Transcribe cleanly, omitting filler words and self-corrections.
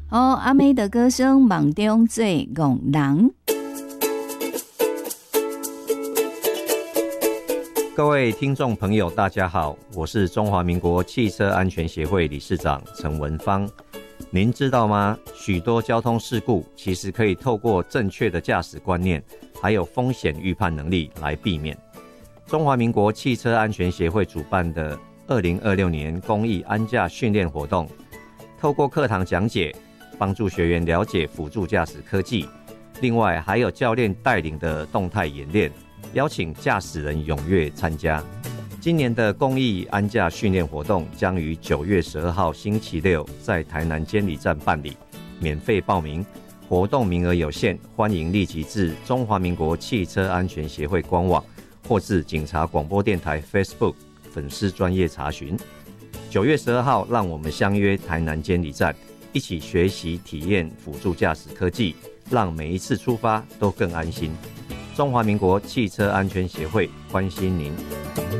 阿妹的歌声梦中最戆人。 各位听众朋友大家好，我是中华民国汽车安全协会理事长陈文芳。您知道吗？许多交通事故其实可以透过正确的驾驶观念还有风险预判能力来避免。中华民国汽车安全协会主办的2026年公益安驾训练活动，透过课堂讲解帮助学员了解辅助驾驶科技，另外还有教练带领的动态演练，邀请驾驶人踊跃参加。今年的公益安驾训练活动将于9月12号星期六在台南监理站办理，免费报名，活动名额有限，欢迎立即至中华民国汽车安全协会官网或至警察广播电台 Facebook 粉丝专页查询。9月12号，让我们相约台南监理站，一起学习体验辅助驾驶科技，让每一次出发都更安心。中华民国汽车安全协会关心您。